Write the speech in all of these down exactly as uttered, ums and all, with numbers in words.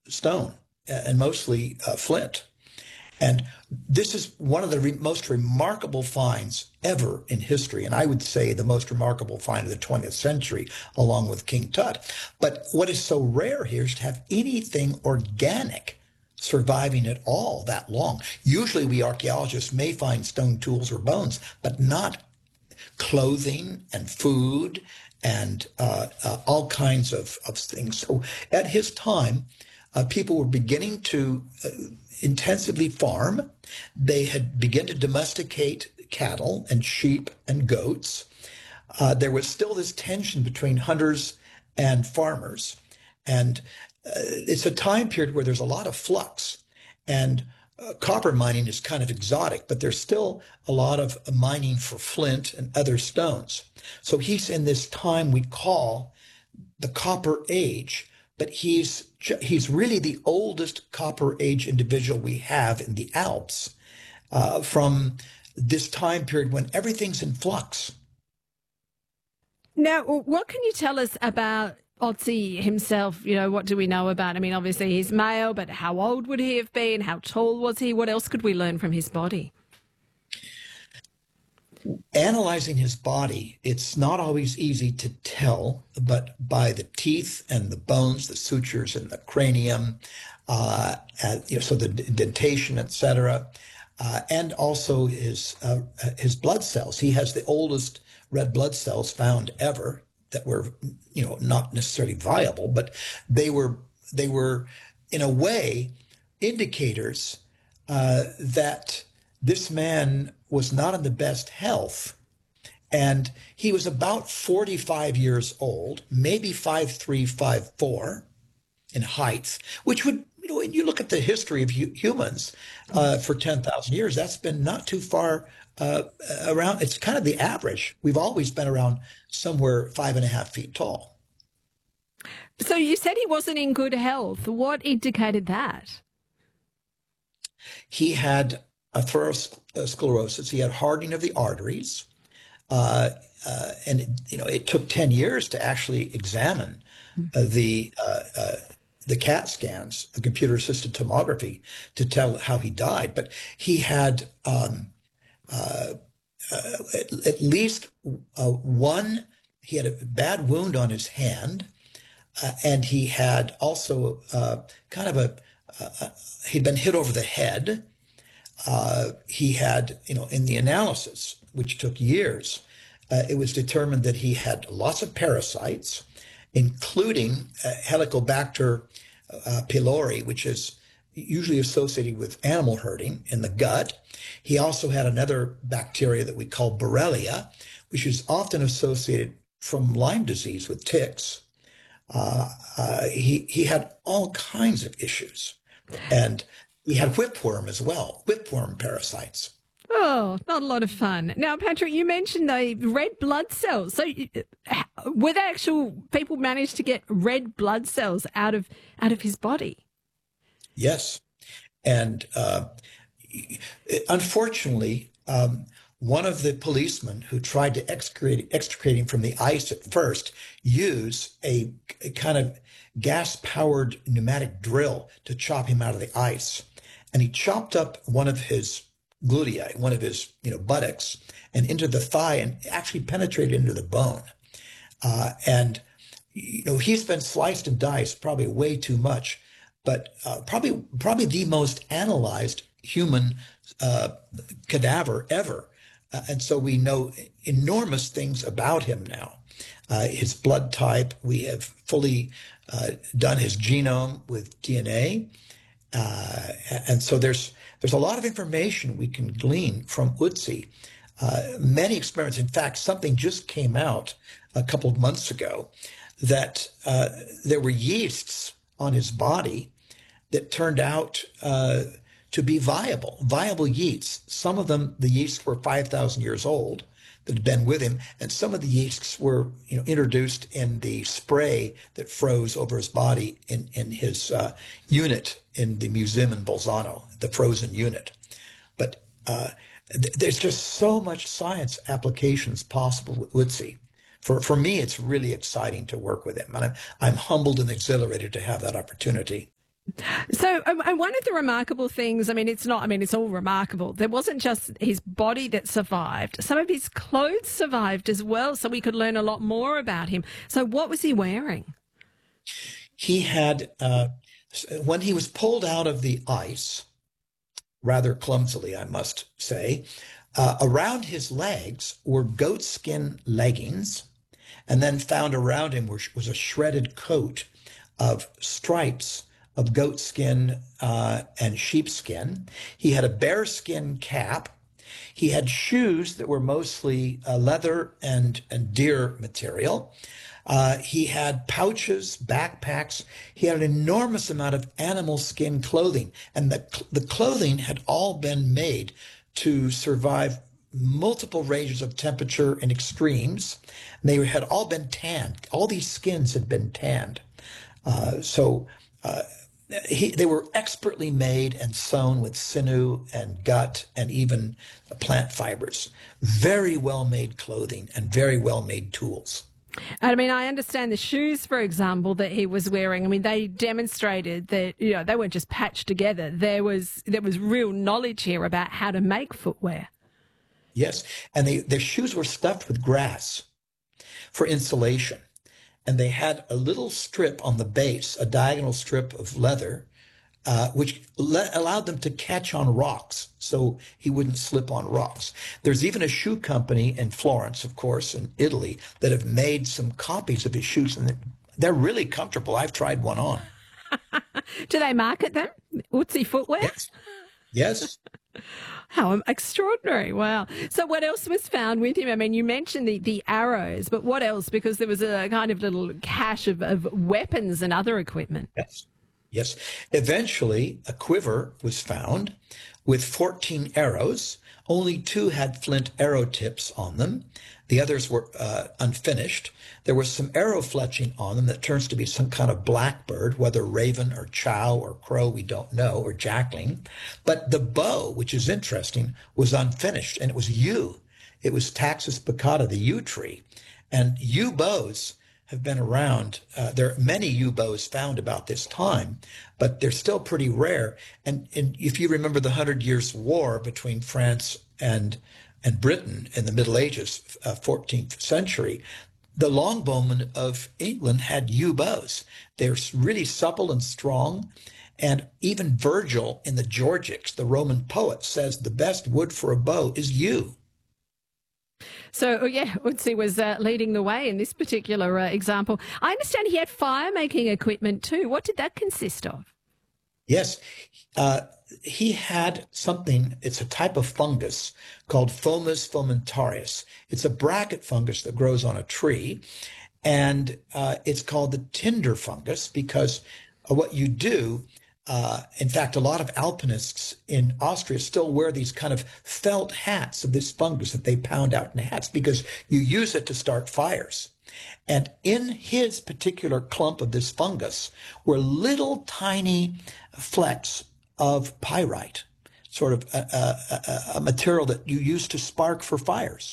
stone and mostly uh, flint. And this is one of the re- most remarkable finds ever in history. And I would say the most remarkable find of the twentieth century, along with King Tut. But what is so rare here is to have anything organic surviving at all that long. Usually we archaeologists may find stone tools or bones, but not clothing and food and uh, uh, all kinds of, of things. So at his time, uh, people were beginning to uh, intensively farm. They had begun to domesticate cattle and sheep and goats. Uh, there was still this tension between hunters and farmers. And uh, it's a time period where there's a lot of flux. And uh, copper mining is kind of exotic, but there's still a lot of mining for flint and other stones. So he's in this time we call the Copper Age, but he's he's really the oldest Copper Age individual we have in the Alps uh, from this time period when everything's in flux. Now, what can you tell us about Otzi himself? You know, what do we know about? I mean, obviously he's male, but how old would he have been? How tall was he? What else could we learn from his body? Analyzing his body, it's not always easy to tell, but by the teeth and the bones, the sutures in the cranium, uh, and, you know, so the dentation, et cetera, uh, and also his uh, his blood cells. He has the oldest red blood cells found ever that were, you know, not necessarily viable, but they were they were in a way indicators uh, that this man was not in the best health. And he was about forty-five years old, maybe five three, five four in height, which would, you know, when you look at the history of hu- humans uh, for ten thousand years, that's been not too far uh, around. It's kind of the average. We've always been around somewhere five and a half feet tall. So you said he wasn't in good health. What indicated that? He had atherosclerosis. He had hardening of the arteries. Uh, uh, and, it, you know, it took ten years to actually examine uh, the uh, uh, the CAT scans, the computer-assisted tomography, to tell how he died. But he had um, uh, uh, at, at least uh, one, he had a bad wound on his hand, uh, and he had also uh, kind of a, uh, he'd been hit over the head. Uh, he had, you know, in the analysis, which took years, uh, it was determined that he had lots of parasites, including uh, Helicobacter uh, pylori, which is usually associated with animal herding in the gut. He also had another bacteria that we call Borrelia, which is often associated from Lyme disease with ticks. Uh, uh, he, he had all kinds of issues. And he had whipworm as well, whipworm parasites. Oh, not a lot of fun. Now, Patrick, you mentioned the red blood cells. So were the actual people managed to get red blood cells out of out of his body? Yes. And uh, unfortunately, um, one of the policemen who tried to extricate, extricate him from the ice at first used a, a kind of gas-powered pneumatic drill to chop him out of the ice. And he chopped up one of his glutei, one of his, you know, buttocks, and into the thigh, and actually penetrated into the bone. Uh, and, you know, he's been sliced and diced probably way too much, but uh, probably probably the most analyzed human uh, cadaver ever. Uh, and so we know enormous things about him now. Uh, his blood type, we have fully uh, done his genome with D N A. Uh, and so there's there's a lot of information we can glean from Otzi. Uh, many experiments, in fact, something just came out a couple of months ago that uh, there were yeasts on his body that turned out uh, to be viable, viable yeasts. Some of them, the yeasts were five thousand years old that had been with him, and some of the yeasts were, you know, introduced in the spray that froze over his body in, in his uh, unit in the museum in Bolzano, the frozen unit. But uh, th- there's just so much science applications possible with Otzi. For, for me, it's really exciting to work with him, and I'm, I'm humbled and exhilarated to have that opportunity. So, um, and one of the remarkable things, I mean, it's not, I mean, it's all remarkable. There wasn't just his body that survived. Some of his clothes survived as well, so we could learn a lot more about him. So what was he wearing? He had, uh, when he was pulled out of the ice, rather clumsily, I must say, uh, around his legs were goatskin leggings, and then found around him was, was a shredded coat of stripes of goatskin uh, and sheepskin. He had a bearskin cap. He had shoes that were mostly uh, leather and, and deer material. Uh, he had pouches, backpacks. He had an enormous amount of animal skin clothing, and the, the clothing had all been made to survive multiple ranges of temperature and extremes. And they had all been tanned. All these skins had been tanned. Uh, so uh, he, they were expertly made and sewn with sinew and gut and even plant fibers. Very well-made clothing and very well-made tools. I mean, I understand the shoes, for example, that he was wearing. I mean, they demonstrated that, you know, they weren't just patched together. There was there was real knowledge here about how to make footwear. Yes, and they, their shoes were stuffed with grass for insulation. And they had a little strip on the base, a diagonal strip of leather, uh, which le- allowed them to catch on rocks so he wouldn't slip on rocks. There's even a shoe company in Florence, of course, in Italy, that have made some copies of his shoes, and they're really comfortable. I've tried one on. Do they market them? Utsi footwear? Yes. Yes. How extraordinary. Wow. So what else was found with him? I mean, you mentioned the, the arrows, but what else? Because there was a kind of little cache of, of weapons and other equipment. Yes. Yes. Eventually, a quiver was found with fourteen arrows. Only two had flint arrow tips on them. The others were uh, unfinished. There was some arrow fletching on them that turns to be some kind of blackbird, whether raven or chow or crow, we don't know, or jackling. But the bow, which is interesting, was unfinished, and it was yew. It was Taxus baccata, the yew tree. And yew bows have been around. Uh, there are many yew bows found about this time, but they're still pretty rare. And, and if you remember the Hundred Years' War between France and and Britain in the Middle Ages, uh, fourteenth century, the longbowmen of England had yew bows. They're really supple and strong. And even Virgil in the Georgics, the Roman poet, says the best wood for a bow is yew. So, oh yeah, Utsi was uh, leading the way in this particular uh, example. I understand he had fire-making equipment too. What did that consist of? Yes, uh, he had something, it's a type of fungus called Fomus fomentarius. It's a bracket fungus that grows on a tree, and uh, it's called the tinder fungus because uh, what you do, uh, in fact, a lot of alpinists in Austria still wear these kind of felt hats of this fungus that they pound out in hats because you use it to start fires. And in his particular clump of this fungus were little tiny flecks of pyrite, sort of a, a, a material that you use to spark for fires.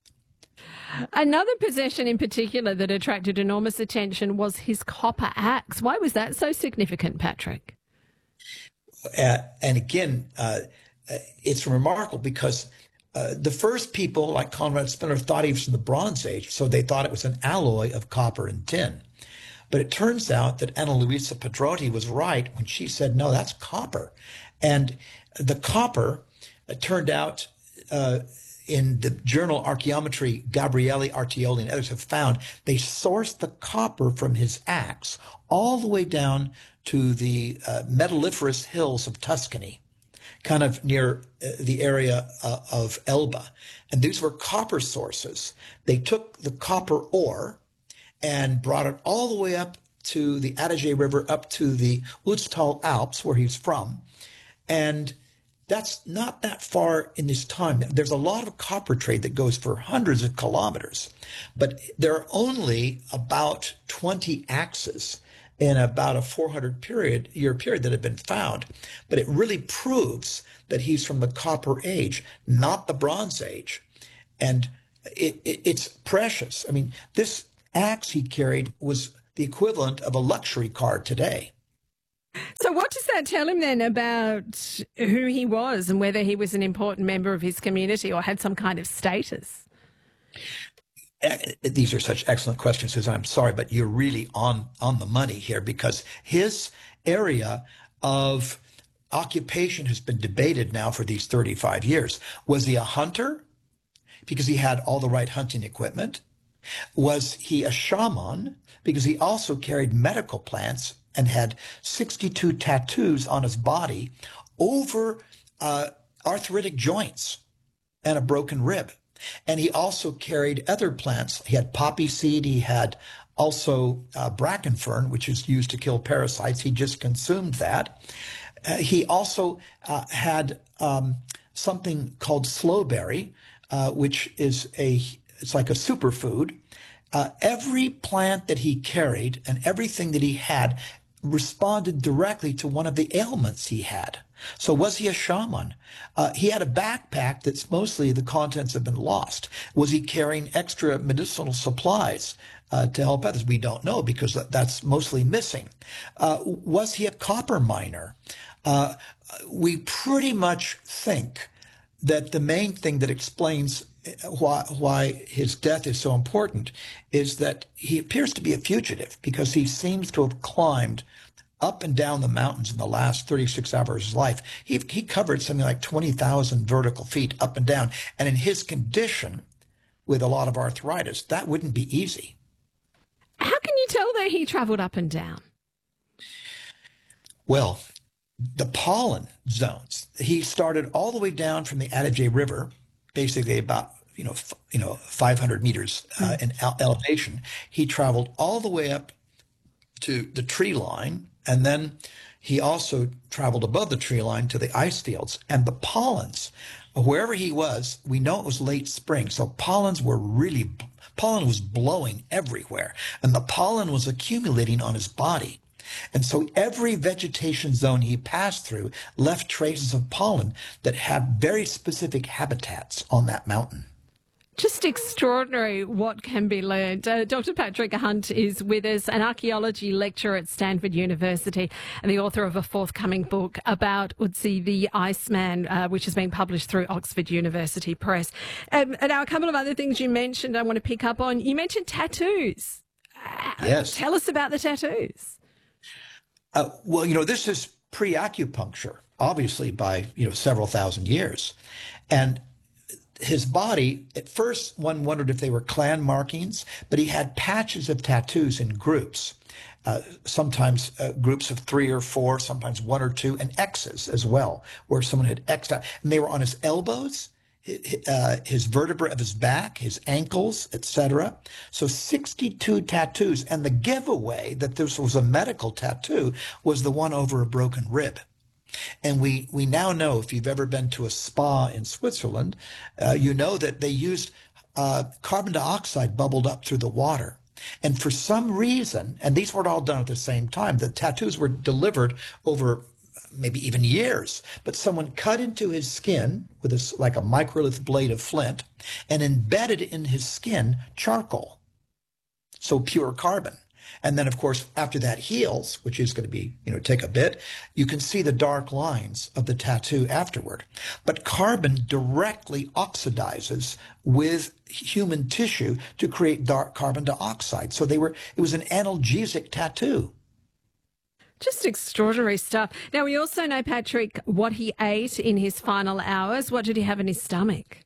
Another possession in particular that attracted enormous attention was his copper axe. Why was that so significant, Patrick? Uh, and again, uh, it's remarkable because Uh, the first people, like Conrad Spinner, thought he was from the Bronze Age, so they thought it was an alloy of copper and tin. But it turns out that Ana Luisa Pedrotti was right when she said, no, that's copper. And the copper, it turned out uh, in the journal Archaeometry, Gabriele Artioli and others have found, they sourced the copper from his axe all the way down to the uh, metalliferous hills of Tuscany, kind of near the area uh, of Elba. And these were copper sources. They took the copper ore and brought it all the way up to the Adige River, up to the Utztal Alps, where he's from. And that's not that far in this time. There's a lot of copper trade that goes for hundreds of kilometers, but there are only about twenty axes in about a four hundred period, year period that have been found. But it really proves that he's from the Copper Age, not the Bronze Age. And it, it, it's precious. I mean, this axe he carried was the equivalent of a luxury car today. So, what does that tell him then about who he was and whether he was an important member of his community or had some kind of status? These are such excellent questions, Susan. I'm sorry, but you're really on on the money here, because his area of occupation has been debated now for these thirty-five years. Was he a hunter because he had all the right hunting equipment? Was he a shaman because he also carried medical plants and had sixty-two tattoos on his body over uh, arthritic joints and a broken rib? And he also carried other plants. He had poppy seed. He had also uh, bracken fern, which is used to kill parasites. He just consumed that. Uh, he also uh, had um, something called slowberry, uh, which is a, it's like a superfood. Uh, every plant that he carried and everything that he had responded directly to one of the ailments he had. So was he a shaman? Uh, he had a backpack that's mostly the contents have been lost. Was he carrying extra medicinal supplies uh, to help others? We don't know, because that, that's mostly missing. Uh, was he a copper miner? Uh, we pretty much think that the main thing that explains why, why his death is so important is that he appears to be a fugitive, because he seems to have climbed up and down the mountains in the last thirty-six hours of his life. He, he covered something like twenty thousand vertical feet up and down. And in his condition, with a lot of arthritis, that wouldn't be easy. How can you tell that he traveled up and down? Well, the pollen zones, he started all the way down from the Adige River, basically about you know, f- you know, five hundred meters uh, in ele- elevation. He traveled all the way up to the tree line, and then he also traveled above the tree line to the ice fields. And the pollens, wherever he was, we know it was late spring, so pollens were really, pollen was blowing everywhere, and the pollen was accumulating on his body. And so every vegetation zone he passed through left traces of pollen that have very specific habitats on that mountain. Just extraordinary what can be learned. Uh, Doctor Patrick Hunt is with us, an archaeology lecturer at Stanford University and the author of a forthcoming book about Ötzi the Iceman, uh, which has been published through Oxford University Press. Um, and now a couple of other things you mentioned I want to pick up on. You mentioned tattoos. Uh, yes. Tell us about the tattoos. Uh, well, you know, this is pre-acupuncture, obviously by, you know, several thousand years. And his body, at first one wondered if they were clan markings, but he had patches of tattoos in groups, uh, sometimes uh, groups of three or four, sometimes one or two, and X's as well, where someone had X'd out. And they were on his elbows, uh, his vertebrae of his back, his ankles, et cetera. So sixty-two tattoos. And the giveaway that this was a medical tattoo was the one over a broken rib. And we, we now know, if you've ever been to a spa in Switzerland, uh, you know that they used uh, carbon dioxide bubbled up through the water. And for some reason, and these weren't all done at the same time, the tattoos were delivered over maybe even years, but someone cut into his skin with a, like a microlith blade of flint and embedded in his skin charcoal, so pure carbon. And then, of course, after that heals, which is going to be, you know, take a bit, you can see the dark lines of the tattoo afterward. But carbon directly oxidizes with human tissue to create dark carbon dioxide. So they were, it was an analgesic tattoo. Just extraordinary stuff. Now, we also know, Patrick, what he ate in his final hours. What did he have in his stomach?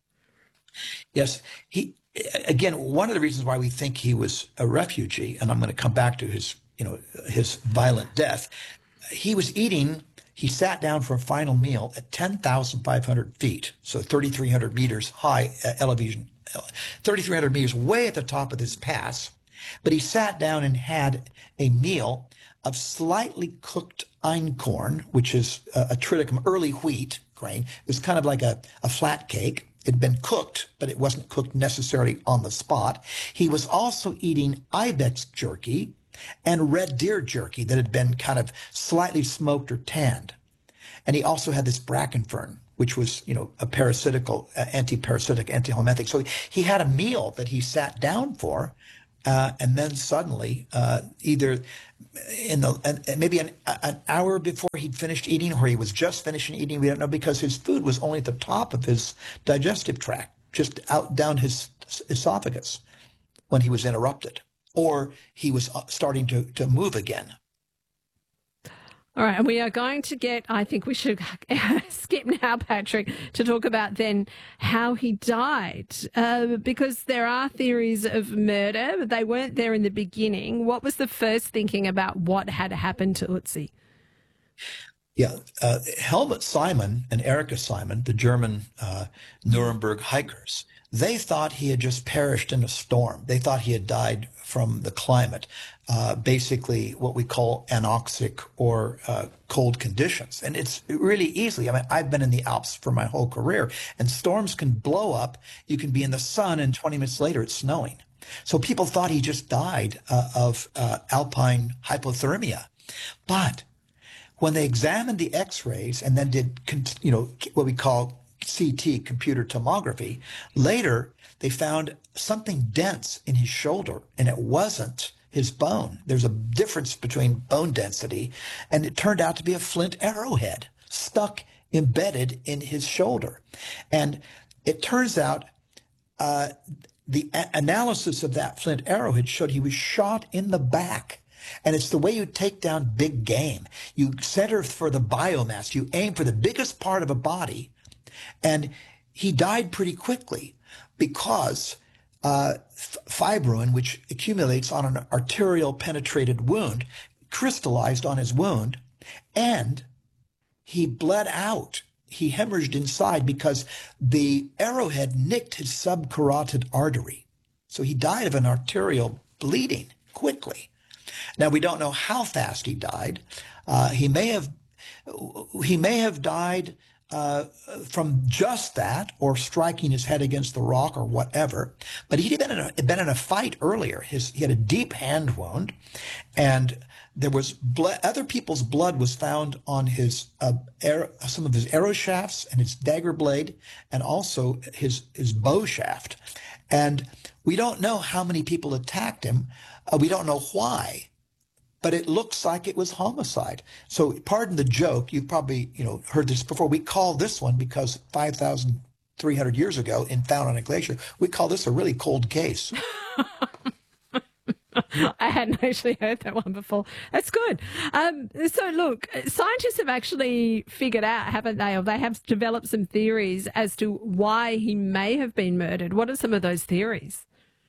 Yes, he... Again, one of the reasons why we think he was a refugee, and I'm going to come back to his, you know, his violent death, he was eating, he sat down for a final meal at ten thousand five hundred feet, so thirty-three hundred meters high uh, elevation, thirty-three hundred meters way at the top of this pass, but he sat down and had a meal of slightly cooked einkorn, which is a, a triticum, early wheat grain. It was kind of like a, a flat cake. It had been cooked, but it wasn't cooked necessarily on the spot. He was also eating ibex jerky and red deer jerky that had been kind of slightly smoked or tanned. And he also had this bracken fern, which was, you know, a parasitical, uh, anti-parasitic, anti-helminthic. So he had a meal that he sat down for, uh, and then suddenly uh, either in the and maybe an, an hour before he'd finished eating, or he was just finishing eating. We don't know, because his food was only at the top of his digestive tract, just out down his esophagus, when he was interrupted, or he was starting to, to move again. All right, and we are going to get, I think we should skip now, Patrick, to talk about then how he died, uh, because there are theories of murder, but they weren't there in the beginning. What was the first thinking about what had happened to Ötzi? Yeah, uh, Helmut Simon and Erika Simon, the German uh, Nuremberg hikers, they thought he had just perished in a storm. They thought he had died from the climate, uh, basically what we call anoxic or uh, cold conditions. And it's really easily, I mean, I've been in the Alps for my whole career, and storms can blow up. You can be in the sun, and twenty minutes later it's snowing. So people thought he just died uh, of uh, alpine hypothermia. But when they examined the x-rays and then did, you know, what we call C T, computer tomography, later they found something dense in his shoulder, and it wasn't his bone. There's a difference between bone density, and it turned out to be a flint arrowhead stuck, embedded in his shoulder. And it turns out uh, the a- analysis of that flint arrowhead showed he was shot in the back. And it's the way you take down big game. You center for the biomass. You aim for the biggest part of a body. And he died pretty quickly because uh, fibrin, which accumulates on an arterial penetrated wound, crystallized on his wound, and he bled out. He hemorrhaged inside because the arrowhead nicked his subcarotid artery. So he died of an arterial bleeding quickly. Now, we don't know how fast he died. Uh, he may have he may have died uh, from just that, or striking his head against the rock, or whatever. But he'd been in a, been in a fight earlier. His, he had a deep hand wound, and there was blood, other people's blood was found on his uh, arrow, some of his arrow shafts and his dagger blade, and also his his bow shaft. And we don't know how many people attacked him. Uh, we don't know why, but it looks like it was homicide. So pardon the joke. You've probably, you know, heard this before. We call this one, because five thousand three hundred years ago in Found on a Glacier, we call this a really cold case. I hadn't actually heard that one before. That's good. Um, so look, scientists have actually figured out, haven't they, or they have developed some theories as to why he may have been murdered. What are some of those theories?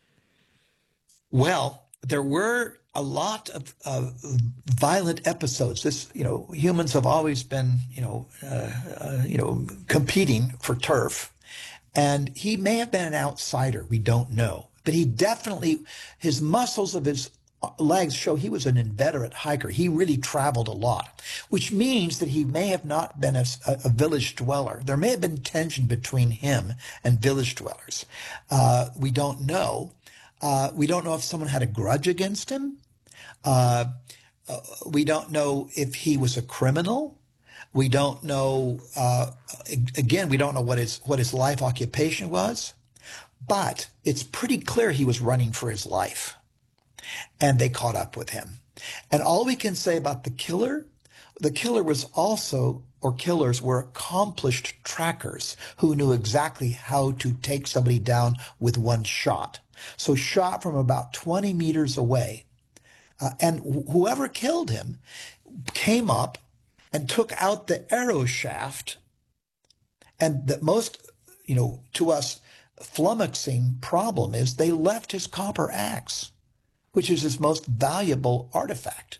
Well, there were a lot of uh, violent episodes. This, you know, humans have always been, you know, uh, uh, you know, competing for turf, and he may have been an outsider. We don't know, but he definitely, his muscles of his legs show he was an inveterate hiker. He really traveled a lot, which means that he may have not been a, a village dweller. There may have been tension between him and village dwellers. Uh, we don't know. Uh, we don't know if someone had a grudge against him. Uh, uh, we don't know if he was a criminal. We don't know, uh, again, we don't know what his, what his life occupation was, but it's pretty clear he was running for his life, and they caught up with him. And all we can say about the killer, the killer was also, or killers were accomplished trackers who knew exactly how to take somebody down with one shot. So shot from about twenty meters away. Uh, and wh- whoever killed him came up and took out the arrow shaft. And the most, you know, to us, flummoxing problem is they left his copper axe, which is his most valuable artifact.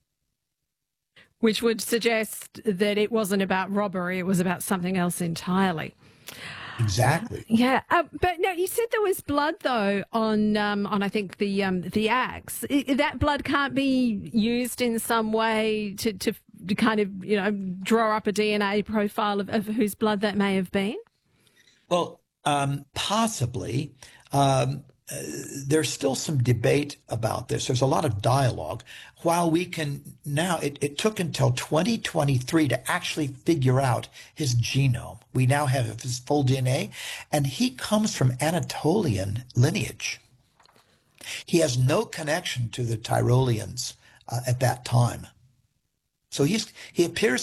Which would suggest that it wasn't about robbery, it was about something else entirely. Exactly. Yeah, uh, but no, you said there was blood though on um, on I think the um, the axe. I, that blood can't be used in some way to, to to kind of, you know, draw up a D N A profile of, of whose blood that may have been. Well, um, possibly. Um, uh, there's still some debate about this. There's a lot of dialogue. While we can now, it, it took until twenty twenty-three to actually figure out his genome. We now have his full D N A, and he comes from Anatolian lineage. He has no connection to the Tyroleans uh, at that time. So he's he appears